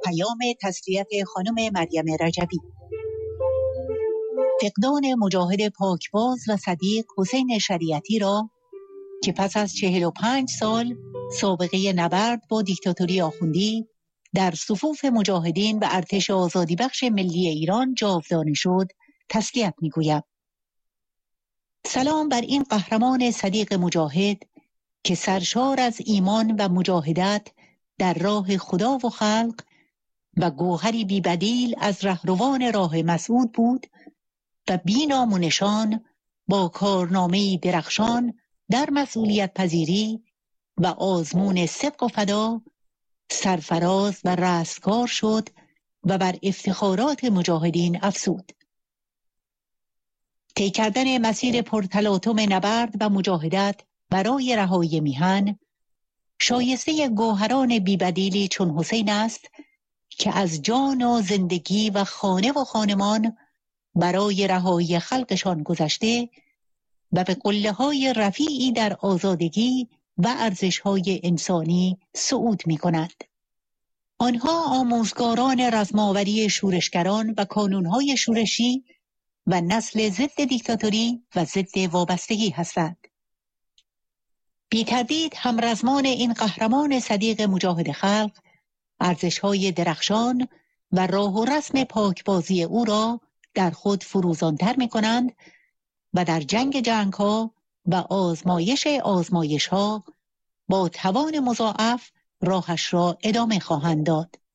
پیام تسلیت خانم مریم رجبی. فقدان مجاهد پاکباز و صدیق حسین شریعتی را که پس از 45 سال سابقه نبرد با دیکتاتوری آخوندی در صفوف مجاهدین و ارتش آزادی بخش ملی ایران جاودانه شد، تسلیت می‌گویم. سلام بر این قهرمان صدیق مجاهد که سرشار از ایمان و مجاهدت در راه خدا و خلق و گوهری بی‌بدیل از رهروان راه مسعود بود و بی نام و نشان با کارنامه‌ای درخشان در مسئولیت پذیری و آزمون صدق و فدا سرفراز و رستگار شد و بر افتخارات مجاهدین افزود. طی کردن مسیر پرتلاطم نبرد و مجاهدت برای رهایی میهن شایسته گوهران بی‌بدیلی چون حسین است که از جان و زندگی و خانه و خانمان برای رهایی خلقشان گذشته و به قله‌های رفیعی در آزادگی و ارزش‌های انسانی صعود می‌کنند. آنها آموزگاران رزم‌آوری شورشگران و کانون‌های شورشی و نسل ضد دیکتاتوری و ضد وابستگی هستند. بی تردید همرزمان این قهرمان صدیق مجاهد خلق ارزش‌های درخشان و راه و رسم پاکبازی او را در خود فروزان‌تر می‌کنند و در جنگ‌ها و آزمایش‌ها با توان مضاعف راهش را ادامه خواهند داد.